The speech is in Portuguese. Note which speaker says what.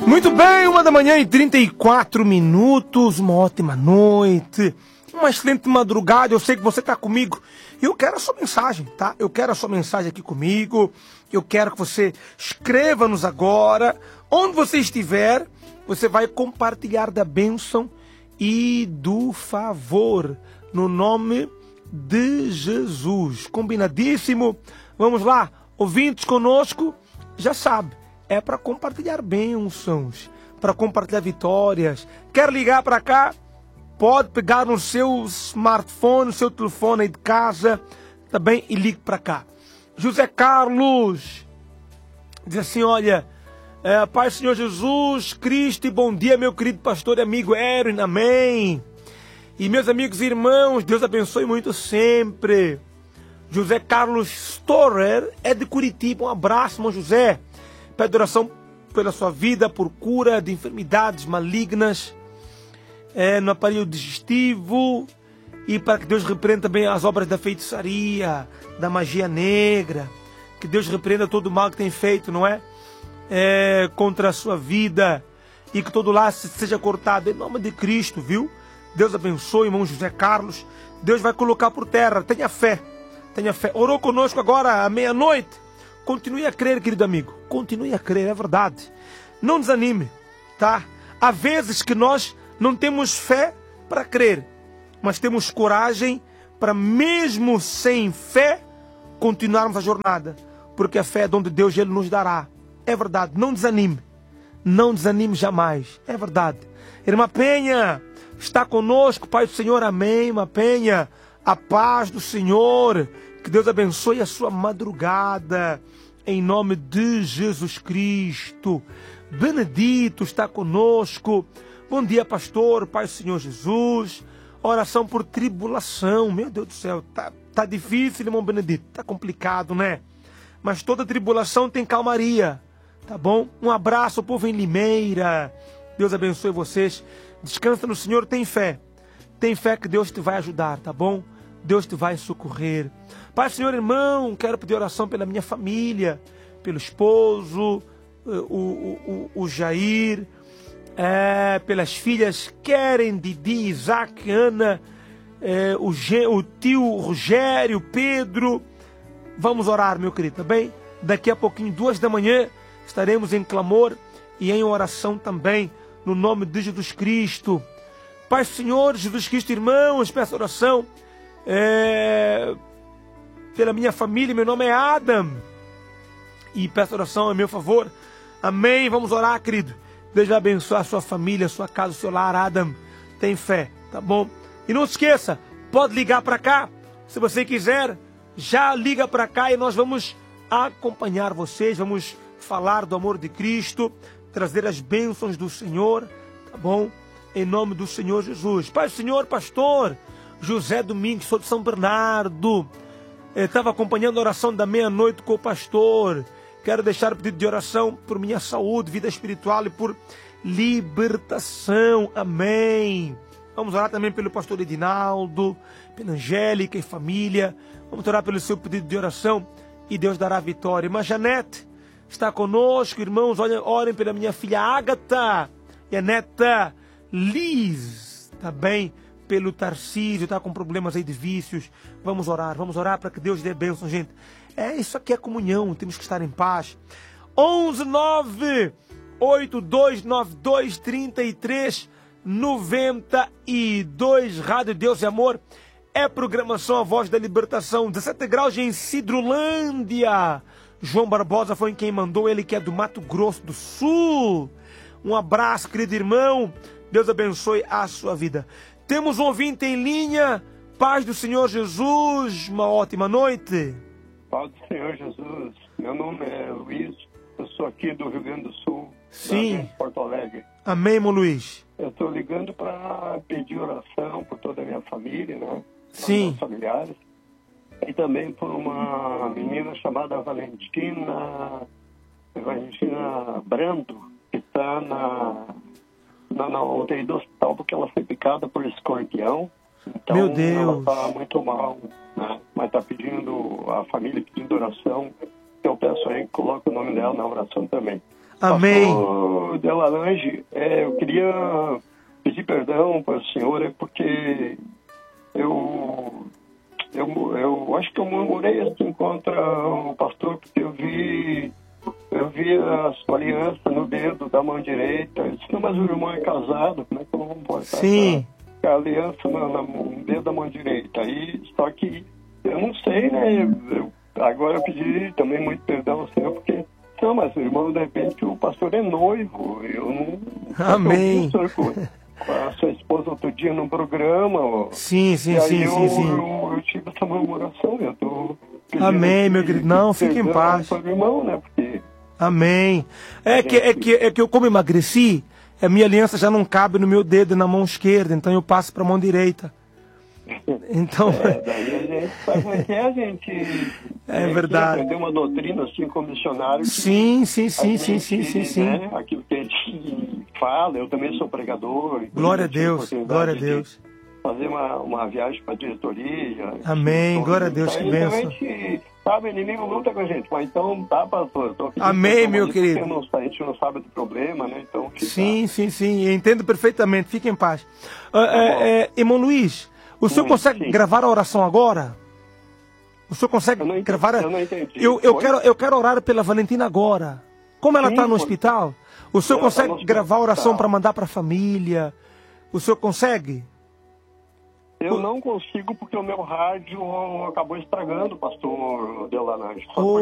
Speaker 1: Muito bem, 1h34, uma ótima noite, uma excelente madrugada. Eu sei que você está comigo e eu quero a sua mensagem, tá? Eu quero a sua mensagem aqui comigo. Eu quero que você escreva-nos agora. Onde você estiver, você vai compartilhar da bênção e do favor, no nome de Jesus. Combinadíssimo? Vamos lá, ouvintes conosco, já sabe. É para compartilhar bênçãos, para compartilhar vitórias. Quer ligar para cá? Pode pegar no seu smartphone, no seu telefone aí de casa, também, e ligue para cá. José Carlos diz assim, olha, Pai Senhor Jesus Cristo, e bom dia, meu querido pastor e amigo Erin, amém. E meus amigos e irmãos, Deus abençoe muito sempre. José Carlos Storer é de Curitiba, um abraço, irmão José. Pede oração pela sua vida, por cura de enfermidades malignas no aparelho digestivo, e para que Deus repreenda também as obras da feitiçaria, da magia negra, que Deus repreenda todo o mal que tem feito, não é? Contra a sua vida, e que todo laço seja cortado em nome de Cristo, viu? Deus abençoe, irmão José Carlos. Deus vai colocar por terra, tenha fé, tenha fé. Orou conosco agora à meia-noite. Continue a crer, querido amigo. Continue a crer, é verdade. Não desanime, tá? Há vezes que nós não temos fé para crer, mas temos coragem para, mesmo sem fé, continuarmos a jornada. Porque a fé é dom de Deus e Ele nos dará. É verdade, não desanime. Não desanime jamais. É verdade. Irmã Penha está conosco, Pai do Senhor, amém. Irmã Penha, a paz do Senhor. Que Deus abençoe a sua madrugada, em nome de Jesus Cristo. Benedito está conosco. Bom dia, pastor, Pai do Senhor Jesus. Oração por tribulação. Meu Deus do céu, tá difícil, irmão Benedito. Tá complicado, né? Mas toda tribulação tem calmaria, tá bom? Um abraço, povo em Limeira. Deus abençoe vocês. Descansa no Senhor, tem fé. Tem fé que Deus te vai ajudar, tá bom? Deus te vai socorrer. Pai, Senhor, irmão, quero pedir oração pela minha família, pelo esposo, o Jair, pelas filhas Keren, Didi, Isaac, Ana, o tio Rogério, Pedro. Vamos orar, meu querido, tá bem? Daqui a pouquinho, 2 da manhã, estaremos em clamor e em oração também, no nome de Jesus Cristo. Pai, Senhor, Jesus Cristo, irmãos, peço oração pela minha família. Meu nome é Adam e peço oração a meu favor, amém. Vamos orar, querido. Deus vai abençoar a sua família, a sua casa, o seu lar. Adam, tem fé, tá bom? E não se esqueça, pode ligar para cá, se você quiser, já liga para cá e nós vamos acompanhar vocês, vamos falar do amor de Cristo, trazer as bênçãos do Senhor, tá bom? Em nome do Senhor Jesus. Pai, Senhor, pastor José Domingos, sou de São Bernardo. Estava acompanhando a oração da meia-noite com o pastor. Quero deixar o pedido de oração por minha saúde, vida espiritual e por libertação. Amém. Vamos orar também pelo pastor Edinaldo, pela Angélica e família. Vamos orar pelo seu pedido de oração e Deus dará vitória. Irmã Janete está conosco, irmãos. Orem pela minha filha Ágata e a neta Liz, tá bem? Pelo Tarcísio, está com problemas aí de vícios. Vamos orar para que Deus dê bênção, gente. Isso aqui é comunhão, temos que estar em paz. 11982923392. Rádio Deus e Amor. É programação A Voz da Libertação. 17 graus em Cidrolândia. João Barbosa foi quem mandou, ele que é do Mato Grosso do Sul. Um abraço, querido irmão. Deus abençoe a sua vida. Temos um ouvinte em linha. Paz do Senhor Jesus. Uma ótima noite.
Speaker 2: Paz do Senhor Jesus. Meu nome é Luiz. Eu sou aqui do Rio Grande do Sul.
Speaker 1: Sim.
Speaker 2: Porto Alegre.
Speaker 1: Amém, irmão Luiz.
Speaker 2: Eu estou ligando para pedir oração por toda a minha família, né?
Speaker 1: Sim.
Speaker 2: Meus familiares. E também por uma menina chamada Valentina Brando, que está na UTI do hospital porque ela foi picada por escorpião. Então,
Speaker 1: meu Deus.
Speaker 2: Ela está muito mal, né? Mas está pedindo, a família pedindo oração. Eu peço aí que coloque o nome dela na oração também.
Speaker 1: Amém.
Speaker 2: Pastor Delalange, eu queria pedir perdão para o senhor, porque eu acho que eu murmurei assim contra o pastor, porque eu vi a sua aliança no dedo da mão direita. Eu disse, não, mas o irmão é casado, como é que eu não vou botar a aliança no dedo da mão direita? Aí, só que eu não sei, né? Agora eu pedi também muito perdão ao senhor, porque, não, mas o irmão, de repente, o pastor é noivo. Eu não...
Speaker 1: Amém.
Speaker 2: Eu vi o senhor com a sua esposa outro dia num programa.
Speaker 1: Sim.
Speaker 2: Eu tive essa murmuração, eu tô...
Speaker 1: Amém, meu querido. Não, fique em paz.
Speaker 2: Irmão, né? Porque...
Speaker 1: Amém. É que eu, como emagreci, a minha aliança já não cabe no meu dedo e na mão esquerda, então eu passo para a mão direita. Então...
Speaker 2: daí a gente sabe como é que é, a gente...
Speaker 1: É verdade.
Speaker 2: Aprender uma doutrina assim como missionário.
Speaker 1: Sim.
Speaker 2: Né, aquilo que a gente fala, eu também sou pregador.
Speaker 1: Glória a Deus, glória a Deus.
Speaker 2: Fazer uma viagem para a diretoria.
Speaker 1: Amém, glória a Deus, que bênção.
Speaker 2: Então a gente, sabe, o inimigo luta com a gente, mas então tá, pastor.
Speaker 1: Amém, meu querido.
Speaker 2: A gente não sabe do problema, né? Então,
Speaker 1: sim, eu entendo perfeitamente, fique em paz. Irmão Luiz, o senhor consegue gravar a oração agora? O senhor consegue gravar?
Speaker 2: Eu não entendi.
Speaker 1: Eu quero orar pela Valentina agora. Como ela está no hospital, o senhor consegue gravar a oração para mandar para a família? O senhor consegue?
Speaker 2: Eu não consigo porque o meu rádio acabou estragando, pastor Delalange.